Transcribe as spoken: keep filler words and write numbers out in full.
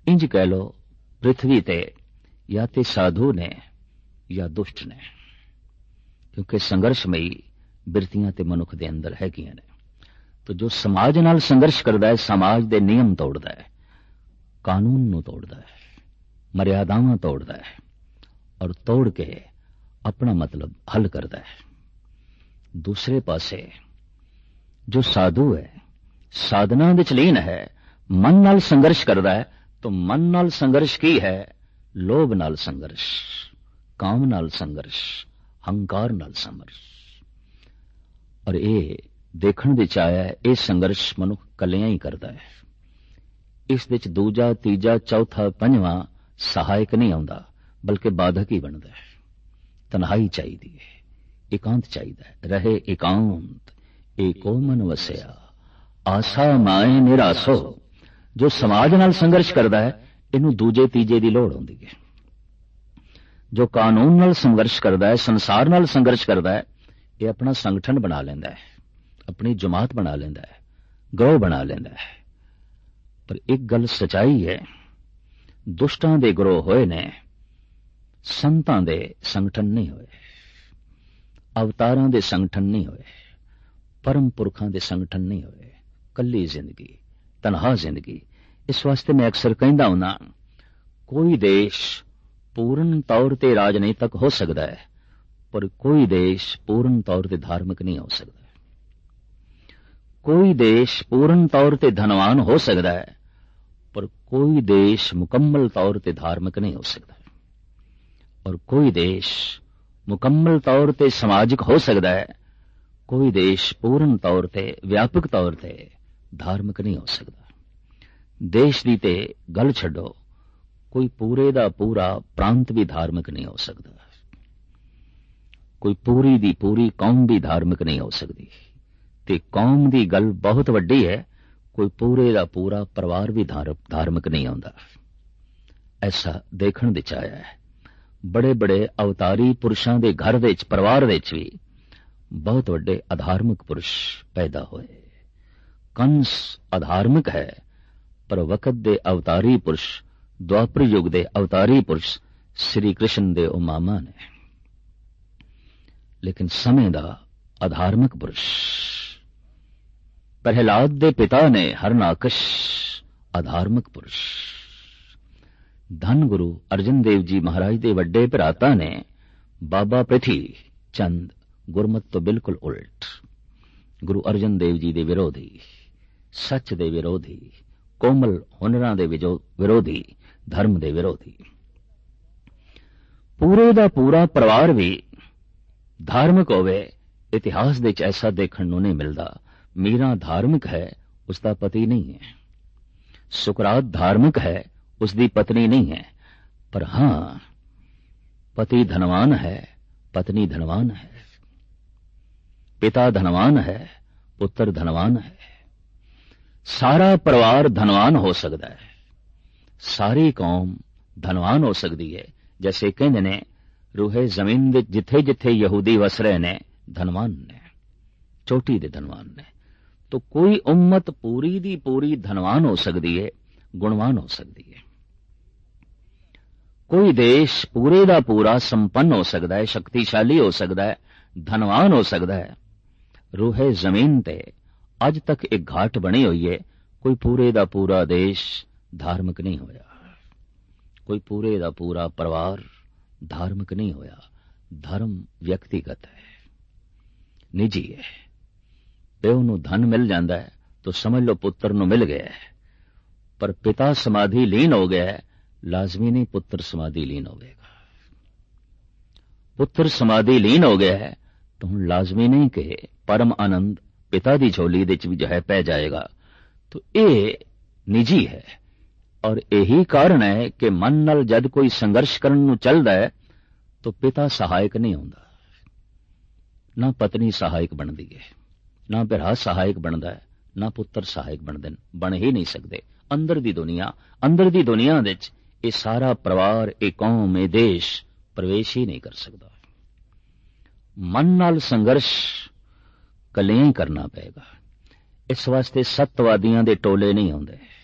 इंज कह लो पृथ्वी ते या ते साधु ने या दुष्ट ने, क्योंकि संघर्षमई बिरतियां ते मनुख दे अंदर हैगियां ने। तो जो समाज नाल संघर्ष करदा है, समाज दे नियम तोड़दा है, कानून नूं तोड़दा है, मर्यादावां तोड़दा है और तोड़ के अपना मतलब हल करदा है। दूसरे पासे जो साधु है, साधना विच लीन है, मन नाल संघर्ष करदा है, तो मन नाल संघर्ष की है? लोभ नाल संघर्ष, काम नाल संघर्ष, हंकार नाल संघर्ष। और ये देखण विच आया है, ये संघर्ष मनुख कलियां ही करदा है। इस विच दूजा तीजा चौथा पंजवां सहायक नहीं आउंदा, बल्कि बाधक ही बनदा है। तन्हाई चाहिदी है, एकांत चाहिदा है। रहे एकांत एको मन वसिया, आसा माए निरासो। जो समाज नाल संघर्ष करदा है, इनू दूजे तीजे दी लोड़ हुंदी है। जो कानून नाल संघर्ष करदा है, संसार नाल संघर्ष करदा है, ये अपना संगठन बना लेंदा है, अपनी जमात बना लेंदा है, ग्रोह बना लेंदा है। पर एक गल सच्चाई है, दुष्टां दे ग्रोह होए ने, संतां दे संगठन नहीं होए, अवतारां दे संगठन नहीं होए, परम पुरखां दे संगठन नहीं होए। कल्ली जिंदगी, तनहा जिंदगी। इस वास्ते मैं अक्सर कहंदा हुंदा, कोई देश पूर्ण तौर ते राजनीतिक हो सकदा है, पर कोई देश पूर्ण तौर ते धार्मिक नहीं हो सकदा। कोई देश पूर्ण तौर ते धनवान हो सकदा है, पर कोई देश मुकम्मल तौर ते धार्मिक नहीं हो सकदा। और कोई देश मुकम्मल तौर ते समाजिक हो सकदा है, कोई देश पूर्ण तौर ते व्यापक तौर ते धार्मिक नहीं हो सकदा। देश दी ते गल छड्डो, कोई पूरे दा पूरा प्रांत भी धार्मिक नहीं हो सकदा, कोई पूरी दी पूरी कौम भी धार्मिक नहीं हो सकदी। ते कौम दी गल बहुत वड्डी है, कोई पूरे दा पूरा परिवार भी धार्मिक नहीं होंदा। ऐसा देखण विच आया है। बड़े बड़े अवतारी पुरुषां दे घर विच, परिवार विच भी बहुत वड्डे अधार्मिक पुरुष पैदा होए। कंस अधार्मिक है, पर वक़्त दे अवतारी पुरुष, द्वापर युग दे अवतारी पुरुष श्री कृष्ण दे उमामा ने। लेकिन समय दा अधार्मिक पुरुष प्रहलाद दे पिता ने हरनाकश, अधार्मिक पुरुष। धन गुरु अर्जन देव जी महाराज दे वड्डे भराता ने बाबा पृथी चंद, गुरमत तो बिल्कुल उल्ट। गुरु अर्जन देव जी दे विरोधी, सच दे विरोधी, कोमल हुनरां दे विरोधी, धर्म दे विरोधी। पूरे दा पूरा परिवार भी धार्मिक होवे, इतिहास दे च ऐसा देखण नूं नहीं मिलदा। मीरा धार्मिक है, उसका पति नहीं है। सुकरात धार्मिक है, उसकी पत्नी नहीं है। पर हां, पति धनवान है, पत्नी धनवान है। पिता धनवान है, पुत्र धनवान है। सारा परिवार धनवान हो सकता है, सारी कौम धनवान हो सकती है। जैसे कहंदे ने, रूहे जमीन दे जिथे जिथे यहूदी वस रहे ने, धनवान ने, चोटी दे धनवान ने। तो कोई उम्मत पूरी दी पूरी धनवान हो सकती है, गुणवान हो सकती है। कोई देश पूरे दा पूरा संपन्न हो सकता है, शक्तिशाली हो सकता है, धनवान हो सकता है। रूहे जमीन ते अज तक एक घाट बनी हुई है, कोई पूरे दा पूरा देश धार्मिक नहीं होया, कोई पूरे दा पूरा परिवार धार्मिक नहीं होया। धर्म व्यक्तिगत है, निजी है। प्यो नूं धन मिल जाता है तो समझ लो पुत्र नूं मिल गया है, पर पिता समाधि लीन हो गया है, लाजमी नहीं पुत्र समाधि लीन होगा। पुत्र समाधि लीन हो गया है तो हुण लाजमी नहीं कि परम आनंद पिता दी झोली दे च भी जो है पै जाएगा। तो ये निजी है, और यही कारण है कि मन नाल जद कोई संघर्ष करन नूं चलदा है तो पिता सहायक नहीं होंदा, ना पत्नी सहायक बनदी है, ना भरा सहायक बनदा है, ना पुत्र सहायक बनदे, बन ही नहीं सकते। अंदर दी दुनिया अंदर दी दुनिया विच ये सारा परिवार, ये कौम, ये देश प्रवेश ही नहीं कर सकता। मन नाल संघर्ष कलियां ही करना पएगा। इस वास्ते सत्यवादियां दे टोले नहीं आउंदे,